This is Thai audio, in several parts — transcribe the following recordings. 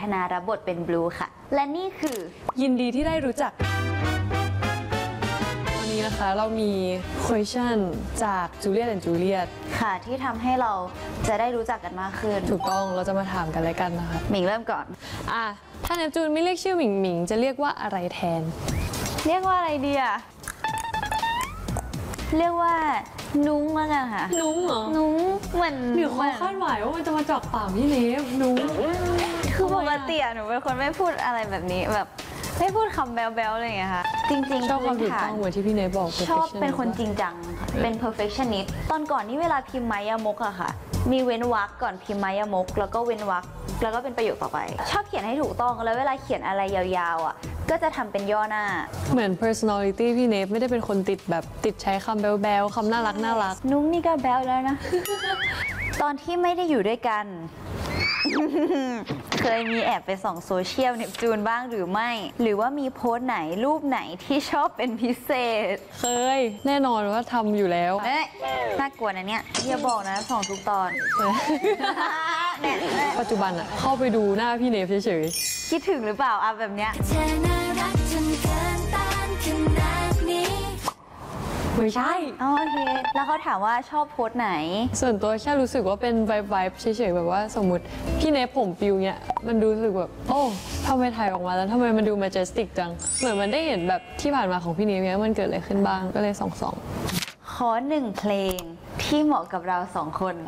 นารับบทเป็นบลูค่ะและนี่คือยินดีที่ได้รู้จักวันนี้นะคะเรามี question จากจูเลียตและจูเลียตค่ะที่ทำให้เราจะได้รู้จักกันมากขึ้นถูกต้องเราจะมาถามกันแล้วกันนะคะหมิงเริ่มก่อนถ้าเนปจูนไม่เรียกชื่อหมิงหมิงจะเรียกว่าอะไรแทนเรียกว่าอะไรดีอะเรียกว่านุ้งแล้วกันค่ะนุ้งเหรอนุ้งเหมือนหรือเขาคาดหวังว่ามันจะมาจากปากพี่เนฟนุ้งคือปกติหนูเป็นคนไม่พูดอะไรแบบนี้แบบไม่พูดคำแบ๊วๆอะไรอย่างเงี้ยค่ะจริงๆชอบความถูกต้องเหมือนที่พี่เนฟบอกชอบเป็นคนจริงจังเป็น perfectionist ตอนก่อนนี่เวลาพิมพ์ไมยามกอะค่ะมีเว้นวรรคก่อนพิมพ์ไมยามกแล้วก็เว้นวรรคแล้วก็เป็นประโยคต่อไปชอบเขียนให้ถูกต้องแล้วเวลาเขียนอะไรยาวๆอะก็จะทำเป็นย่อหน้าเหมือน personality พี่เนฟไม่ได้เป็นคนติดใช้คำแบ๊วๆคำน่ารักนุ้งนี่ก็แบ๊วแล้วนะ ตอนที่ไม่ได้อยู่ด้วยกัน เคยมีแอบไปส่องโซเชียลเนปจูนบ้างหรือไม่หรือว่ามีโพสต์ไหนรูปไหนที่ชอบเป็นพิเศษเคยแน่นอนว่าทำอยู่แล้วน่ากลัวนะเนี่ยอย่าบอกนะส่องทุกตอนปัจจุบันอะเข้าไปดูหน้าพี่เนฟเฉยๆคิดถึงหรือเปล่าแบบเนี้ยไม่ใช่โอเคแล้วเขาถามว่าชอบโพสไหนส่วนตัวแค่รู้สึกว่าเป็นไวบ์เฉยๆแบบว่าสมมติพี่เนฟผมปิวเนี่ยมันดูรู้สึกแบบโอ้ทำไมถ่ายออกมาแล้วทำไมมันดูมาเจสติกจังเหมือนมันได้เห็นแบบที่ผ่านมาของพี่เนฟเนี่ยมันเกิดอะไรขึ้นบ้างก็เลยส่องขอ1เพลงที่เหมาะกับเรา2คน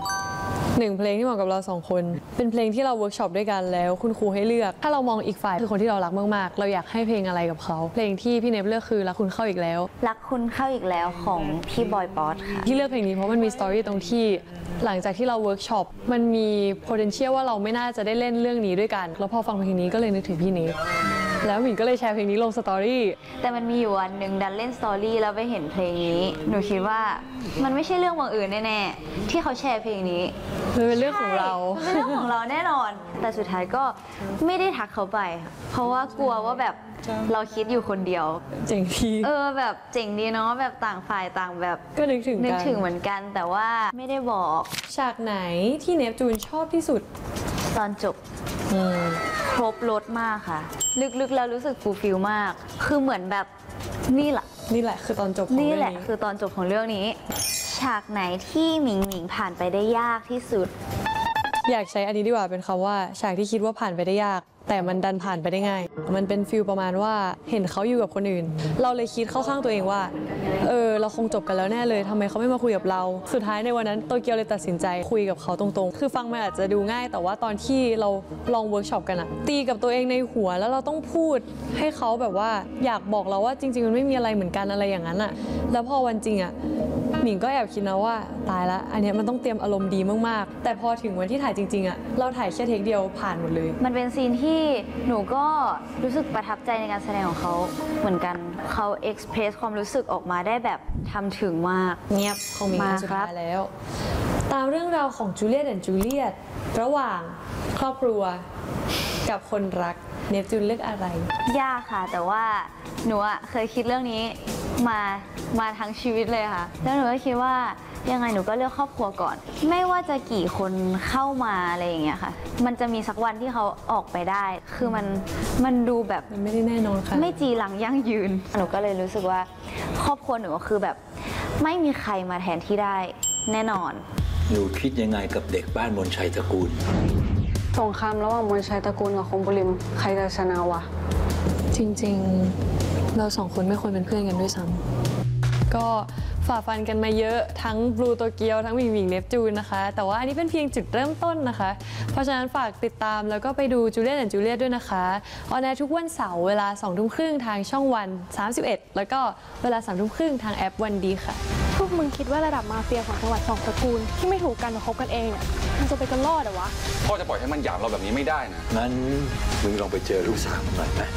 1เพลงที่เหมาะกับเรา2คนเป็นเพลงที่เราเวิร์กช็อปด้วยกันแล้วคุณครูให้เลือกถ้าเรามองอีกฝ่ายคือคนที่เรารักมากๆเราอยากให้เพลงอะไรกับเขาเพลงที่พี่เนฟเลือกคือรักคุณเข้าอีกแล้วรักคุณเข้าอีกแล้วของพี่บอยป๊อตค่ะที่เลือกเพลงนี้เพราะมันมีสตอรี่ตรงที่หลังจากที่เราเวิร์กช็อปมันมี potential ว่าเราไม่น่าจะได้เล่นเรื่องนี้ด้วยกันแล้วพอฟังเพลงนี้ก็เลยนึกถึงพี่เนฟแล้วหมิงก็เลยแชร์เพลงนี้ลงสตอรี่แต่มันมีอยู่วันหนึ่งดันเล่นสตอรี่แล้วไปเห็นเพลงนี้หนูคิดว่ามันไม่ใช่เรื่องบังเอิญแน่ๆที่เขาแชร์เพลงนี้มันเป็นเรื่องของเราเป็นเรื่องของเราแน่นอนแต่สุดท้ายก็ไม่ได้ทักเขาไปเพราะว่ากลัวว่าแบบเราคิดอยู่คนเดียวเจ๋งดีแบบเจ๋งดีเนาะแบบต่างฝ่ายต่างแบบก็นึกถึงเหมือนกันแต่ว่าไม่ได้บอกฉากไหนที่เนปจูนชอบที่สุดตอนจบครบรสมากค่ะลึกๆแล้วรู้สึกฟูลฟิลมากคือเหมือนแบบนี่แหละคือตอนจบของเรื่องนี้นี่แหละคือตอนจบของเรื่องนี้ฉากไหนที่หมิงหมิงผ่านไปได้ยากที่สุดอยากใช้อันนี้ดีกว่าเป็นคำว่าฉากที่คิดว่าผ่านไปได้ยากแต่มันดันผ่านไปได้ง่ายมันเป็นฟิลประมาณว่าเห็นเขาอยู่กับคนอื่นเราเลยคิดเข้าข้างตัวเองว่าเราคงจบกันแล้วแน่เลยทำไมเขาไม่มาคุยกับเราสุดท้ายในวันนั้นโตเกียวเลยตัดสินใจคุยกับเขาตรงๆคือฟังมันอาจจะดูง่ายแต่ว่าตอนที่เราลองเวิร์กช็อปกันอะตีกับตัวเองในหัวแล้วเราต้องพูดให้เขาแบบว่าอยากบอกเราว่าจริงๆมันไม่มีอะไรเหมือนกันอะไรอย่างนั้นอะแล้วพอวันจริงอะหมิงก็แอบคิดนะว่าตายละอันนี้มันต้องเตรียมอารมณ์ดีมากๆแต่พอถึงวันที่ถ่ายจริงๆอะเราถ่ายแค่เทคเดียวผ่านหมดเลยมันเป็นซีนที่หนูก็รู้สึกประทับใจในการแสดงของเขาเหมือนกันเขาเอ็กซ์เพรสความรู้สึกออกมาได้แบบทำถึงมากเงียบของหมิงสุดท้ายแล้วตามเรื่องราวของจูเลียตและจูเลียตระหว่างครอบครัวกับคนรักเนปจูนเลือกอะไรยากค่ะแต่ว่าหนูเคยคิดเรื่องนี้มาทั้งชีวิตเลยค่ะแล้วหนูก็คิดว่ายังไงหนูก็เลือกครอบครัวก่อนไม่ว่าจะกี่คนเข้ามาอะไรอย่างเงี้ยค่ะมันจะมีสักวันที่เขาออกไปได้คือมันดูแบบมันไม่ได้แน่นอนค่ะไม่จีรังยั่งยืนหนูก็เลยรู้สึกว่าครอบครัวหนูก็คือแบบไม่มีใครมาแทนที่ได้แน่นอนหนูคิดยังไงกับเด็กบ้านมนชัยตระกูลสงครามระหว่างมนชัยตระกูลกับคมบุริมใครจะชนะวะจริงๆเรา2คนไม่ควรเป็นเพื่อนกันด้วยซ้ำก็ฝ่าฟันกันมาเยอะทั้งบลูโตเกียวทั้งหมิงหมิงเนปจูนนะคะแต่ว่าอันนี้เป็นเพียงจุดเริ่มต้นนะคะเพราะฉะนั้นฝากติดตามแล้วก็ไปดูจูเลียตและจูเลียตด้วยนะคะออนแอร์ทุกวันเสาร์เวลา 20:30 นทางช่องวัน31แล้วก็เวลา 3:30 นทางแอปวันดีค่ะพวกมึงคิดว่าระดับมาเฟียของจังหวัด2 ตระกูลที่ไม่ถูกกันมาคบกันเองเนี่ยมันจะไปกันรอดเหรอวะพ่อจะปล่อยให้มันหยามเราแบบนี้ไม่ได้นะงั้นมึงลองไปเจอลูกสาวมันหน่อยไหม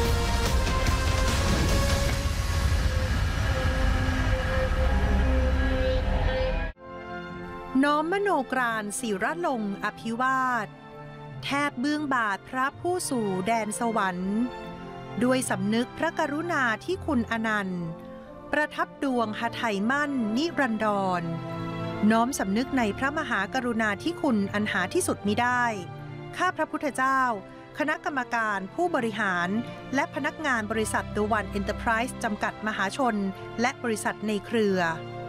น้อมมโนกรานศิรลงอภิวาทแทบเบื้องบาทพระผู้สู่แดนสวรรค์ด้วยสำนึกพระกรุณาที่คุณอนันต์ประทับดวงหทัยมั่นนิรันดรน้อมสำนึกในพระมหากรุณาธิคุณอันหาที่สุดมิได้ข้าพระพุทธเจ้าคณะกรรมการผู้บริหารและพนักงานบริษัท The One Enterprise จำกัดมหาชนและบริษัทในเครือ